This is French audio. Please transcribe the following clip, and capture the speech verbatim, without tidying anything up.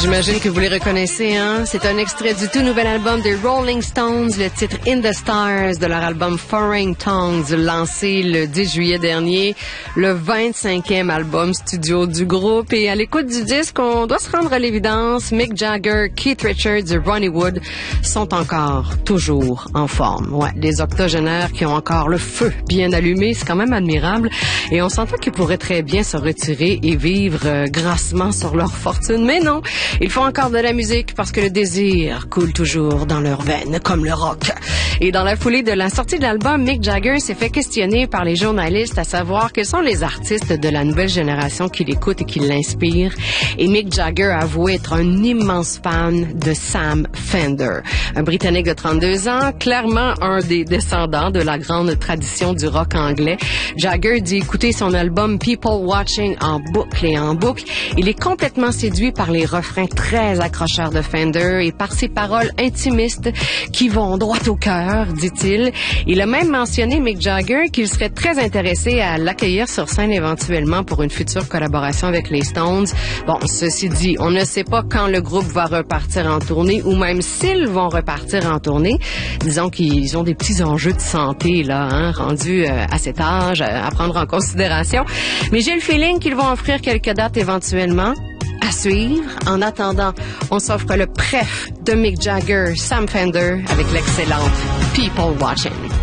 J'imagine que vous les reconnaissez, hein? C'est un extrait du tout nouvel album des Rolling Stones, le titre In the Stars de leur album Foreign Tongues, lancé le dix juillet dernier, le vingt-cinquième album studio du groupe. Et à l'écoute du disque, on doit se rendre à l'évidence, Mick Jagger, Keith Richards et Ronnie Wood sont encore toujours en forme. Ouais, des octogénaires qui ont encore le feu bien allumé, c'est quand même admirable. Et on s'entend qu'ils pourraient très bien se retirer et vivre euh, grassement sur leur fortune. Mais non, ils font encore de la musique parce que le désir coule toujours dans leurs veines, comme le rock. Et dans la foulée de la sortie de l'album, Mick Jagger s'est fait questionner par les journalistes à savoir quels sont les artistes de la nouvelle génération qui l'écoutent et qui l'inspirent. Et Mick Jagger a avoué être un immense fan de Sam Fender, un Britannique de trente-deux ans, clairement un des descendants de la grande tradition du rock anglais. Jagger dit écouter son album People Watching en boucle et en boucle. Il est complètement séduit par les refrains très accrocheurs de Fender et par ses paroles intimistes qui vont droit au cœur, dit-il. Il a même mentionné, Mick Jagger, qu'il serait très intéressé à l'accueillir sur scène éventuellement pour une future collaboration avec les Stones. Bon, ceci dit, on ne sait pas quand le groupe va repartir en tournée ou même s'ils vont repartir en tournée. Disons qu'ils ont des petits enjeux de santé, là, hein, rendus euh, à cet âge, à prendre en considération. Mais j'ai le feeling qu'ils vont offrir quelques dates éventuellement. À suivre. En attendant, on s'offre le préf de Mick Jagger, Sam Fender, avec l'excellente People Watching.